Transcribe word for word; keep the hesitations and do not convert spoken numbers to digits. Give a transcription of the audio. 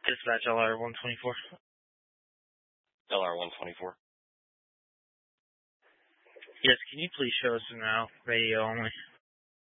Dispatch L R one twenty-four. L R one twenty-four. Yes, can you please show us now, radio only?